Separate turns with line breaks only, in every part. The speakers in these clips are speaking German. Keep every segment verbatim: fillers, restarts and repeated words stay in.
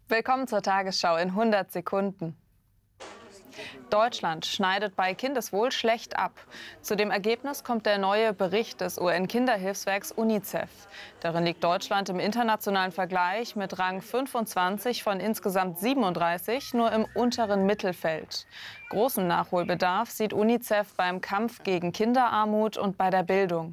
Willkommen zur Tagesschau in hundert Sekunden. Deutschland schneidet bei Kindeswohl schlecht ab. Zu dem Ergebnis kommt der neue Bericht des U N-Kinderhilfswerks UNICEF. Darin liegt Deutschland im internationalen Vergleich mit Rang fünfundzwanzig von insgesamt siebenunddreißig nur im unteren Mittelfeld. Großen Nachholbedarf sieht UNICEF beim Kampf gegen Kinderarmut und bei der Bildung.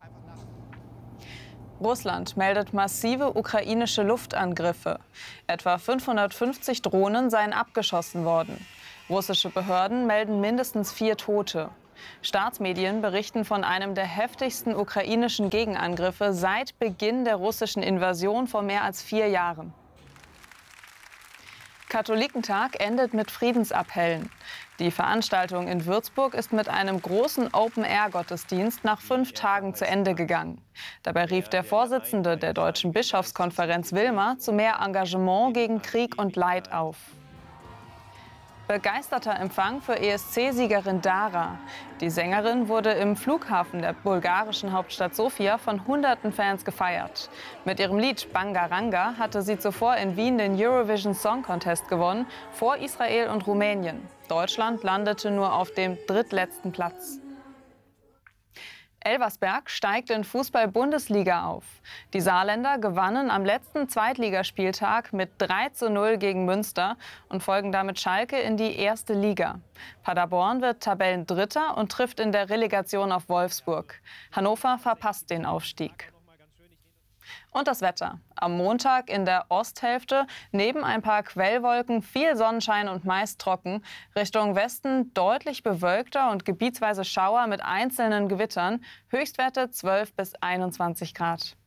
Russland meldet massive ukrainische Luftangriffe. Etwa fünfhundertfünfzig Drohnen seien abgeschossen worden. Russische Behörden melden mindestens vier Tote. Staatsmedien berichten von einem der heftigsten ukrainischen Gegenangriffe seit Beginn der russischen Invasion vor mehr als vier Jahren. Katholikentag endet mit Friedensappellen. Die Veranstaltung in Würzburg ist mit einem großen Open-Air-Gottesdienst nach fünf Tagen zu Ende gegangen. Dabei rief der Vorsitzende der Deutschen Bischofskonferenz Wilmer zu mehr Engagement gegen Krieg und Leid auf. Begeisterter Empfang für E S C-Siegerin Dara. Die Sängerin wurde im Flughafen der bulgarischen Hauptstadt Sofia von hunderten Fans gefeiert. Mit ihrem Lied Bangaranga hatte sie zuvor in Wien den Eurovision Song Contest gewonnen, vor Israel und Rumänien. Deutschland landete nur auf dem drittletzten Platz. Elversberg steigt in Fußball-Bundesliga auf. Die Saarländer gewannen am letzten Zweitligaspieltag mit drei zu null gegen Münster und folgen damit Schalke in die erste Liga. Paderborn wird Tabellendritter und trifft in der Relegation auf Wolfsburg. Hannover verpasst den Aufstieg. Und das Wetter. Am Montag in der Osthälfte neben ein paar Quellwolken viel Sonnenschein und meist trocken. Richtung Westen deutlich bewölkter und gebietsweise Schauer mit einzelnen Gewittern. Höchstwerte zwölf bis einundzwanzig Grad.